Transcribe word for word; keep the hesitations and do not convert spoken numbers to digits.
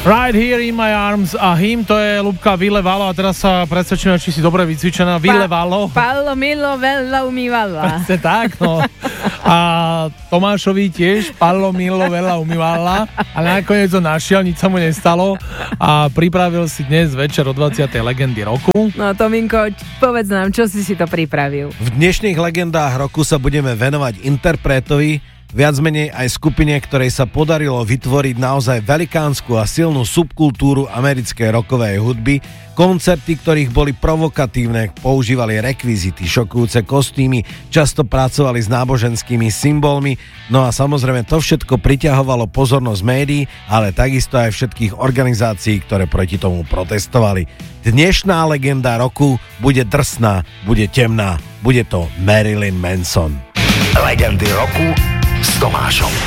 Right here in my arms a him, to je Ľubka Ville Valo a teraz sa presvedčíme, či si dobre vycvičená. Ville Valo. Pallo Milo Vella umývala. Presne tak, no. A Tomášovi tiež Pallo Milo Vella umývala, ale nakoniec to našiel, nič sa mu nestalo a pripravil si dnes večer o dvadsiatej legendy roku. No Tominko, povedz nám, čo si si to pripravil? V dnešných legendách roku sa budeme venovať interpretovi, viac menej aj skupine, ktorej sa podarilo vytvoriť naozaj velikánsku a silnú subkultúru americkej rockovej hudby, koncerty, ktorých boli provokatívne, používali rekvizity, šokujúce kostýmy, často pracovali s náboženskými symbolmi, no a samozrejme to všetko priťahovalo pozornosť médií, ale takisto aj všetkých organizácií, ktoré proti tomu protestovali. Dnešná legenda roku bude drsná, bude temná, bude to Marilyn Manson. Legendy roku s Tomášom.